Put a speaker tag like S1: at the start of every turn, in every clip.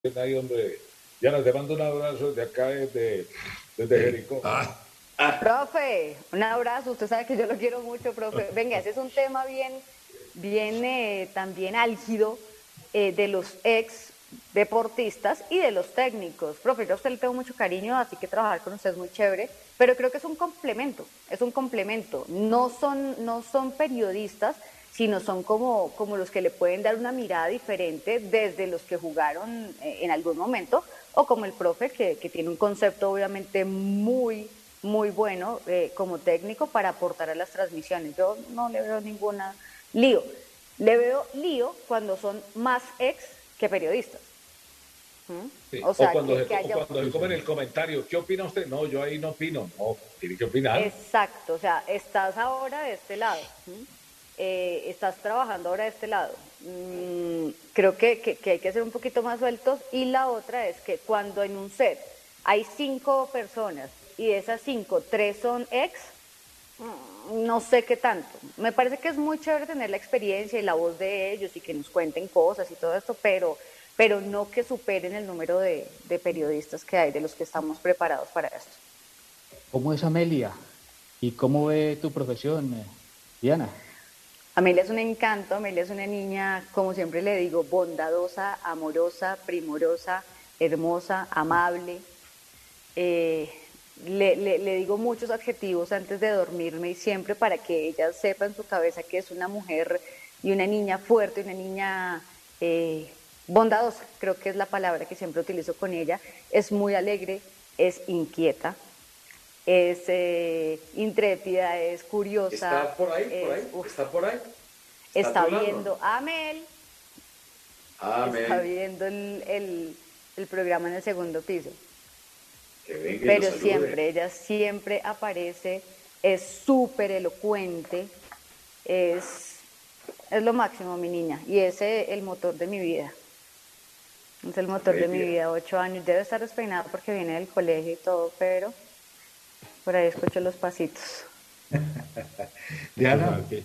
S1: Ahí, hombre. Diana, te mando un abrazo desde acá, desde Jericó.
S2: Profe, un abrazo. Usted sabe que yo lo quiero mucho, profe. Venga, ese es un tema bien también álgido de los ex deportistas y de los técnicos. Profe, yo a usted le tengo mucho cariño, así que trabajar con usted es muy chévere, pero creo que es un complemento, es un complemento. No son periodistas, sino son como los que le pueden dar una mirada diferente desde los que jugaron en algún momento, o como el profe que tiene un concepto obviamente muy bueno como técnico para aportar a las transmisiones. Yo no le veo ninguna lío. Le veo lío cuando son más ex que periodistas.
S1: Sí.
S2: O
S1: O
S2: sea,
S1: cuando
S2: que haya...
S1: cuando se comen el comentario, ¿qué opina usted? No, yo ahí no opino. No, tiene que opinar.
S2: Exacto, o sea, estás ahora de este lado, estás trabajando ahora de este lado. Creo que hay que ser un poquito más sueltos. Y la otra es que cuando en un set hay 5 personas y de esas 5, 3 son ex, no sé qué tanto. Me parece que es muy chévere tener la experiencia y la voz de ellos y que nos cuenten cosas y todo esto, pero no que superen el número de periodistas que hay, de los que estamos preparados para esto.
S3: ¿Cómo es Amelia? ¿Y cómo ve tu profesión, Diana?
S2: Amelia es un encanto, Amelia es una niña, como siempre le digo, bondadosa, amorosa, primorosa, hermosa, amable. Eh, le digo muchos adjetivos antes de dormirme y siempre para que ella sepa en su cabeza que es una mujer y una niña fuerte, una niña bondadosa, creo que es la palabra que siempre utilizo con ella. Es muy alegre, es inquieta, es intrépida, es curiosa,
S4: ¿Está por ahí? ¿Por ahí?
S2: uf,
S4: ¿Está por ahí? ¿Está a
S2: está
S4: tu lado?
S2: viendo a Mel, está
S4: Amén.
S2: viendo el programa en el segundo piso.
S4: Que venga y lo
S2: Pero
S4: salude.
S2: siempre, ella siempre aparece, es súper elocuente, es, es lo máximo mi niña y es el motor de mi vida. Es el motor de mi
S4: Amelia.
S2: vida, 8 años. Debe estar despeinada porque viene del colegio y todo, pero por ahí escucho los pasitos.
S5: Diana,
S3: Ok.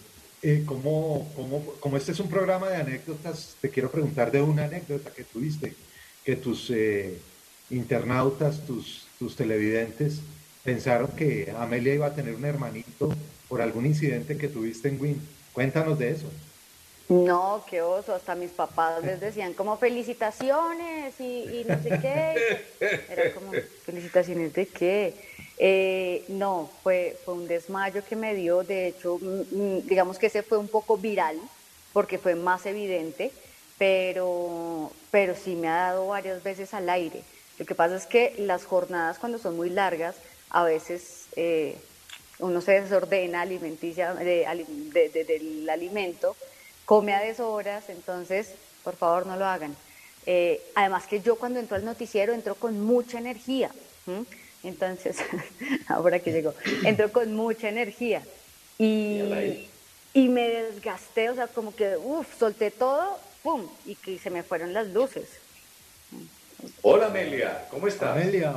S5: como este es un programa de anécdotas, te quiero preguntar de una anécdota que tuviste, que tus internautas, tus televidentes, pensaron que Amelia iba a tener un hermanito por algún incidente que tuviste en Win. Cuéntanos de eso.
S2: No, qué oso, hasta mis papás les decían como felicitaciones y no sé qué. Era como, felicitaciones de qué. No, fue un desmayo que me dio, de hecho, digamos que ese fue un poco viral porque fue más evidente, pero sí me ha dado varias veces al aire. Lo que pasa es que las jornadas cuando son muy largas, a veces uno se desordena alimenticia, del alimento, come a deshoras, entonces por favor no lo hagan. Además que yo cuando entro al noticiero entro con mucha energía, ¿m? Entonces, ahora que llegó, entro con mucha energía
S4: Mírala
S2: y,
S4: ahí.
S2: y me desgasté, o sea, como que, solté todo, ¡pum! Y que se me fueron las luces.
S4: Hola Amelia, ¿cómo estás?
S5: Amelia,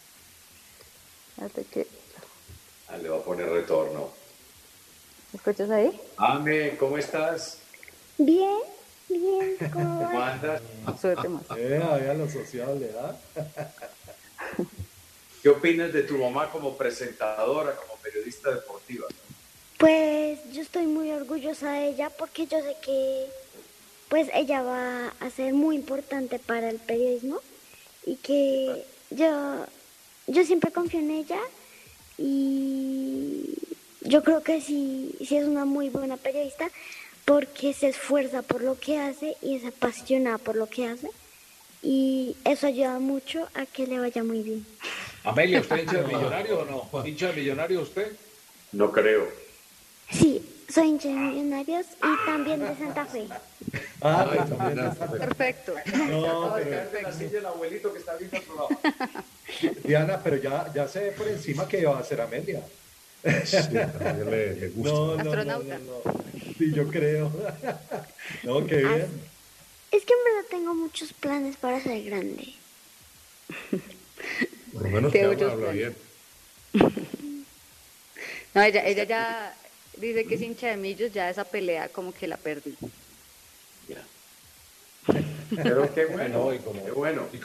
S2: Fíjate que,
S4: Ah, le va a poner retorno.
S2: ¿me escuchas ahí?
S4: Ame, ¿cómo estás?
S6: Bien, bien, ¿cómo
S4: ¿Cómo
S6: vas?
S4: andas?
S2: Súbete más.
S5: vea lo sociable, ¿ah?
S4: ¿Qué opinas de tu mamá como presentadora, como periodista deportiva?
S6: Pues yo estoy muy orgullosa de ella porque yo sé que pues ella va a ser muy importante para el periodismo y que yo siempre confío en ella y yo creo que sí es una muy buena periodista porque se esfuerza por lo que hace y es apasionada por lo que hace y eso ayuda mucho a que le vaya muy bien.
S1: Amelia, ¿usted hincha de millonario o no? ¿Hincha de millonario usted?
S4: No creo.
S6: Sí, soy hincha de Millonarios y también de Santa Fe.
S5: Ah,
S4: Ay,
S5: pues también
S4: mira,
S5: está.
S2: Perfecto.
S5: No,
S4: acaba de
S5: pero
S4: caer de la silla el abuelito que está viendo el programa.
S5: Diana, pero ya se ve por encima que va a ser Amelia.
S1: Sí, a ella le gusta.
S2: Astronauta.
S5: No. Sí, yo creo. No, qué
S6: As-
S5: bien.
S6: Es que en verdad tengo muchos planes para ser grande.
S1: Por lo menos que
S2: Tengo
S1: habla,
S2: muchos
S1: habla
S2: planes.
S1: bien.
S2: No, ella ya dice que es hincha de Millos, ya esa pelea como que la perdí.
S4: Ya. Pero qué bueno,
S1: No, y como-
S4: qué bueno.
S1: y